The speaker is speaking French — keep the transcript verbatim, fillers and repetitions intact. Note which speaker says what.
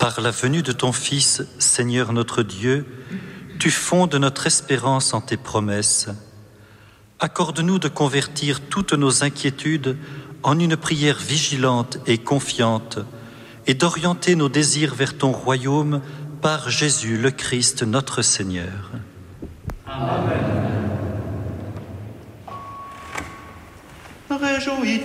Speaker 1: Par la venue de ton Fils, Seigneur notre Dieu, tu fondes notre espérance en tes promesses. Accorde-nous de convertir toutes nos inquiétudes en une prière vigilante et confiante et d'orienter nos désirs vers ton royaume par Jésus le Christ notre Seigneur.
Speaker 2: Amen. Réjouis-toi.